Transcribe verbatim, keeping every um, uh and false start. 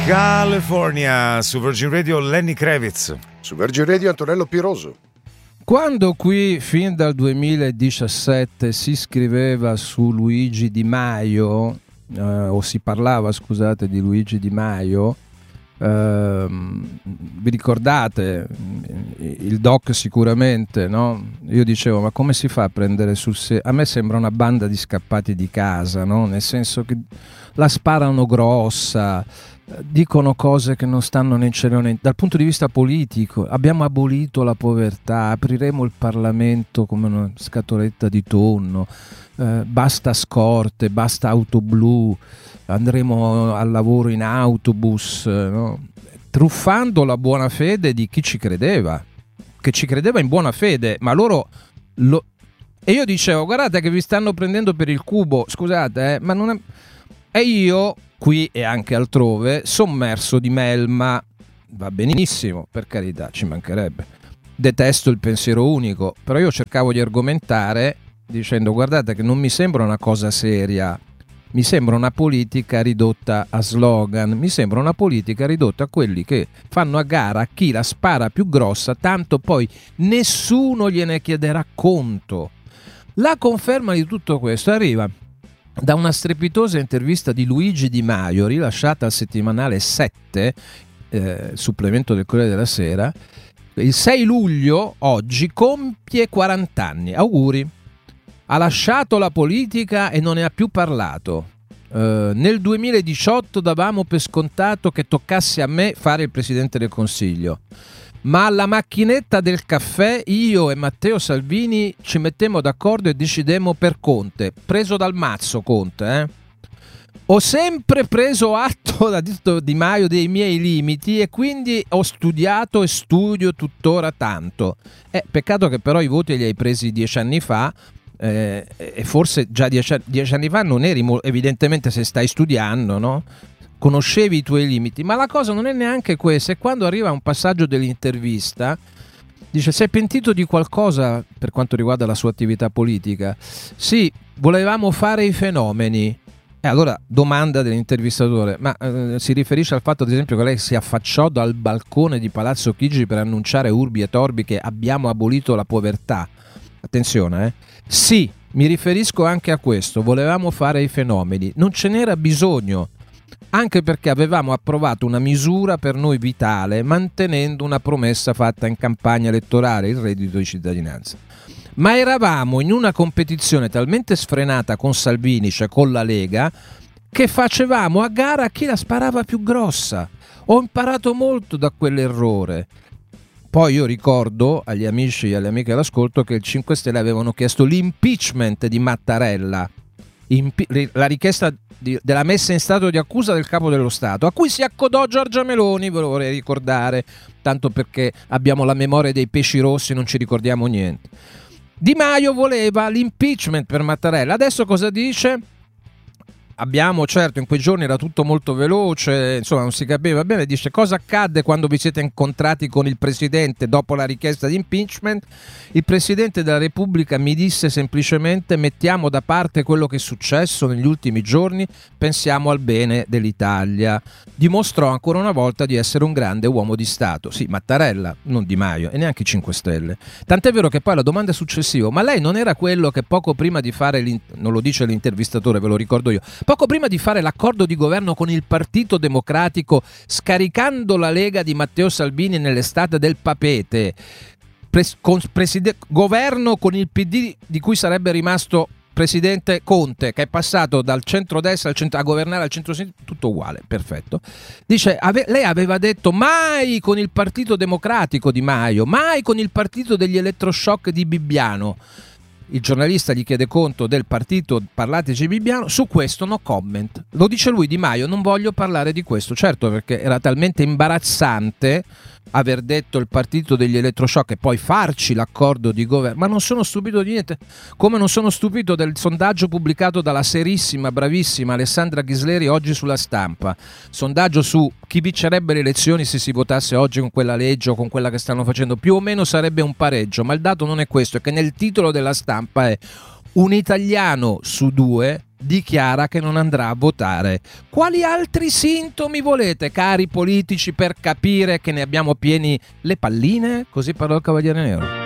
California, su Virgin Radio Lenny Kravitz. Su Virgin Radio Antonello Piroso. Quando qui fin dal duemiladiciassette si scriveva su Luigi Di Maio, eh, o si parlava, scusate, di Luigi Di Maio, eh, vi ricordate il doc sicuramente, no? Io dicevo, ma come si fa a prendere sul serio? A me sembra una banda di scappati di casa, no? Nel senso che la sparano grossa, dicono cose che non stanno né in cielo né in... Dal punto di vista politico abbiamo abolito la povertà, apriremo il Parlamento come una scatoletta di tonno, eh, basta scorte, basta auto blu, andremo al lavoro in autobus, no? Truffando la buona fede di chi ci credeva, che ci credeva in buona fede, ma loro lo... e io dicevo, guardate che vi stanno prendendo per il cubo, scusate, eh, ma non è... e io qui e anche altrove, sommerso di melma, va benissimo, per carità, ci mancherebbe. Detesto il pensiero unico, però io cercavo di argomentare dicendo, guardate che non mi sembra una cosa seria, mi sembra una politica ridotta a slogan, mi sembra una politica ridotta a quelli che fanno a gara a chi la spara più grossa, tanto poi nessuno gliene chiederà conto. La conferma di tutto questo arriva da una strepitosa intervista di Luigi Di Maio rilasciata al settimanale sette, eh, supplemento del Corriere della Sera, il sei luglio, oggi, compie quaranta anni. Auguri. Ha lasciato la politica e non ne ha più parlato. Eh, nel duemiladiciotto davamo per scontato che toccasse a me fare il Presidente del Consiglio. Ma alla macchinetta del caffè io e Matteo Salvini ci mettemmo d'accordo e decidemmo per Conte, preso dal mazzo Conte, eh? Ho sempre preso atto, da detto Di Maio, dei miei limiti e quindi ho studiato e studio tuttora tanto. Eh, peccato che però i voti li hai presi dieci anni fa, eh, e forse già dieci, dieci anni fa non eri, evidentemente se stai studiando, no? Conoscevi i tuoi limiti, ma la cosa non è neanche questa. E quando arriva un passaggio dell'intervista, dice: sei pentito di qualcosa per quanto riguarda la sua attività politica? Sì, volevamo fare i fenomeni. E allora domanda dell'intervistatore, ma eh, si riferisce al fatto ad esempio che lei si affacciò dal balcone di Palazzo Chigi per annunciare urbi e torbi che abbiamo abolito la povertà? Attenzione, eh? Sì, mi riferisco anche a questo, volevamo fare i fenomeni, non ce n'era bisogno. Anche perché avevamo approvato una misura per noi vitale, mantenendo una promessa fatta in campagna elettorale, il reddito di cittadinanza. Ma eravamo in una competizione talmente sfrenata con Salvini, cioè con la Lega, che facevamo a gara a chi la sparava più grossa. Ho imparato molto da quell'errore. Poi io ricordo agli amici e alle amiche all'ascolto che il cinque Stelle avevano chiesto l'impeachment di Mattarella, Impi- la richiesta di, della messa in stato di accusa del capo dello Stato, a cui si accodò Giorgia Meloni, ve lo vorrei ricordare, tanto perché abbiamo la memoria dei pesci rossi, non ci ricordiamo niente. Di Maio voleva l'impeachment per Mattarella, adesso cosa dice? Abbiamo, certo, in quei giorni era tutto molto veloce, insomma non si capiva bene, dice: cosa accadde quando vi siete incontrati con il Presidente dopo la richiesta di impeachment? Il Presidente della Repubblica mi disse semplicemente: mettiamo da parte quello che è successo negli ultimi giorni, pensiamo al bene dell'Italia. Dimostrò ancora una volta di essere un grande uomo di Stato. Sì, Mattarella, non Di Maio e neanche i cinque Stelle. Tant'è vero che poi la domanda successiva: ma lei non era quello che poco prima di fare, non lo dice l'intervistatore, ve lo ricordo io, poco prima di fare l'accordo di governo con il Partito Democratico, scaricando la Lega di Matteo Salvini nell'estate del Papete, pres- con preside- governo con il P D di cui sarebbe rimasto presidente Conte, che è passato dal centrodestra al centro- a governare al centro-sinistra, tutto uguale, perfetto. Dice, ave- lei aveva detto mai con il Partito Democratico Di Maio, mai con il partito degli elettroshock di Bibbiano. Il giornalista gli chiede conto del partito Parlateci Bibbiano, su questo no comment. Lo dice lui, Di Maio, non voglio parlare di questo, certo, perché era talmente imbarazzante aver detto il partito degli elettroshock e poi farci l'accordo di governo. Ma non sono stupito di niente, come non sono stupito del sondaggio pubblicato dalla serissima, bravissima Alessandra Ghisleri oggi sulla Stampa. Sondaggio su chi vincerebbe le elezioni se si votasse oggi con quella legge o con quella che stanno facendo. Più o meno sarebbe un pareggio, ma il dato non è questo, è che nel titolo della Stampa è: Un italiano su due dichiara che non andrà a votare. Quali altri sintomi volete, cari politici, per capire che ne abbiamo pieni le palline? Così parlò il Cavaliere Nero.